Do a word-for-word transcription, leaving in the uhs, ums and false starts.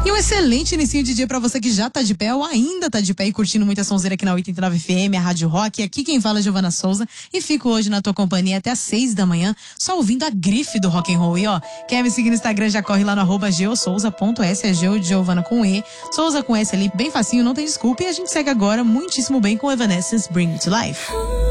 E um excelente inicinho de dia pra você que já tá de pé ou ainda tá de pé e curtindo muita sonzeira aqui na oitenta e nove F M, a Rádio Rock. Aqui quem fala é Giovana Souza e fico hoje na tua companhia até às seis da manhã, só ouvindo a grife do rock and roll. E ó, quer me seguir no Instagram, já corre lá no arroba geosouza.s, é Geo de Giovana com E, Souza com S ali, bem facinho, não tem desculpa. E a gente segue agora muitíssimo bem com Evanescence, Bring Me to Life.